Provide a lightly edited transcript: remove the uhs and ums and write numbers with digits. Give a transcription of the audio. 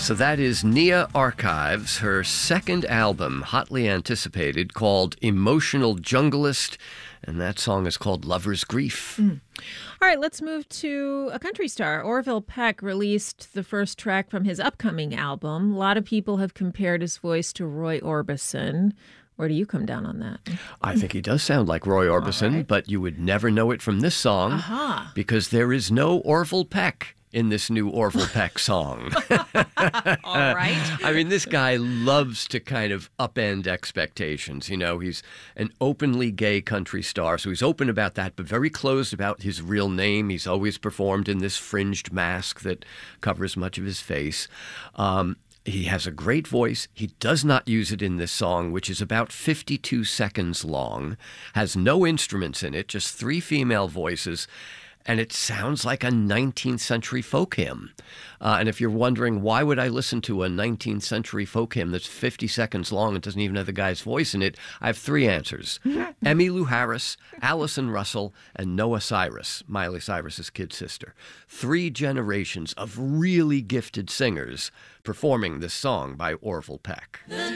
So that is Nia Archives, her second album, hotly anticipated, called Emotional Junglist, and that song is called Lover's Grief. All right, let's move to a country star. Orville Peck released the first track from his upcoming album. A lot of people have compared his voice to Roy Orbison. Where do you come down on that? I think he does sound like Roy Orbison, right. but you would never know it from this song because there is no Orville Peck in this new Orville Peck song. All right. I mean, this guy loves to kind of upend expectations. You know, he's an openly gay country star, so he's open about that, but very closed about his real name. He's always performed in this fringed mask that covers much of his face. He has a great voice. He does not use it in this song, which is about 52 seconds long, has no instruments in it, just 3 female voices, and it sounds like a 19th century folk hymn. And if you're wondering, why would I listen to a 19th century folk hymn that's 50 seconds long and doesn't even have the guy's voice in it, I have 3 answers. Emmylou Harris, Allison Russell, and Noah Cyrus, Miley Cyrus's kid sister. 3 generations of really gifted singers performing this song by Orville Peck.